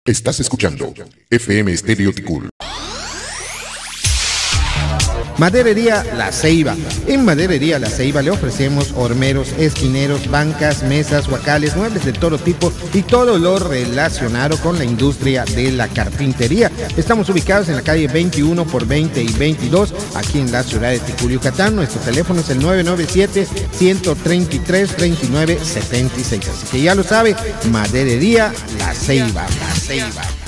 Estás escuchando FM Estéreo Ticul. Maderería La Ceiba. En Maderería La Ceiba le ofrecemos hormeros, esquineros, bancas, mesas, huacales, muebles de todo tipo y todo lo relacionado con la industria de la carpintería. Estamos ubicados en la calle 21 por 20 y 22, aquí en la ciudad de Ticul, Yucatán. Nuestro teléfono es el 997-133-2976. Así que ya lo sabe, Maderería La Ceiba. La Ceiba.